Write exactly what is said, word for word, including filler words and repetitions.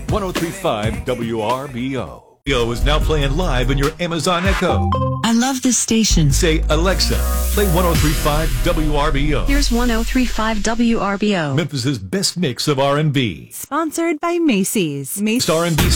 one oh three point five W R B O. Yo is now playing live in your Amazon Echo. I love this station. Say, Alexa, play one oh three point five W R B O. Here's one oh three point five W R B O. Memphis' best mix of R and B. Sponsored by Macy's. Macy's R and B